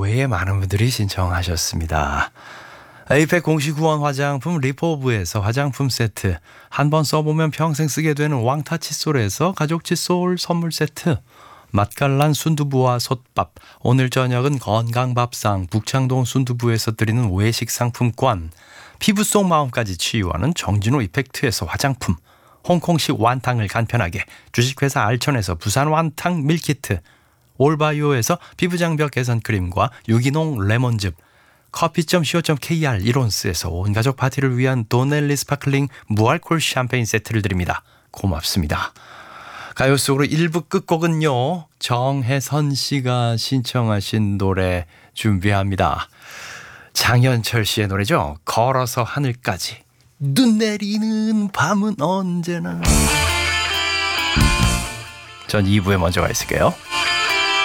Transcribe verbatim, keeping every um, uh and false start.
외에 많은 분들이 신청하셨습니다. 에이펙 공식 후원 화장품 리포브에서 화장품 세트, 한 번 써보면 평생 쓰게 되는 왕타 칫솔에서 가족 칫솔 선물 세트, 맛깔난 순두부와 솥밥, 오늘 저녁은 건강밥상 북창동 순두부에서 드리는 외식 상품권, 피부 속 마음까지 치유하는 정진호 이펙트에서 화장품, 홍콩식 완탕을 간편하게 주식회사 알천에서 부산 완탕 밀키트, 올바이오에서 피부장벽 개선 크림과 유기농 레몬즙, 커피 닷 씨오 닷 케이알 이론스에서 온가족 파티를 위한 도넬리 스파클링 무알콜 샴페인 세트를 드립니다. 고맙습니다. 가요 속으로 일 부 끝곡은요, 정혜선 씨가 신청하신 노래 준비합니다. 장현철 씨의 노래죠. 걸어서 하늘까지. 눈 내리는 밤은 언제나. 전 이 부에 먼저 가 있을게요.